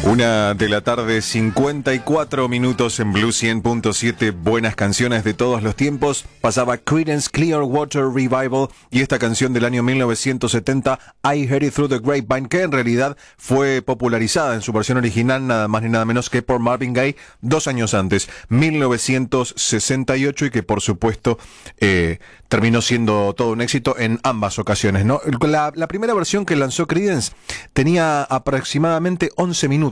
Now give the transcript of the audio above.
Una de la tarde, 54 minutos en Blue 100.7, buenas canciones de todos los tiempos. Pasaba Creedence Clearwater Revival y esta canción del año 1970, I Heard It Through the Grapevine, que en realidad fue popularizada en su versión original nada más ni nada menos que por Marvin Gaye 2 años antes, 1968, y que por supuesto terminó siendo todo un éxito en ambas ocasiones, ¿no? La primera versión que lanzó Creedence tenía aproximadamente 11 minutos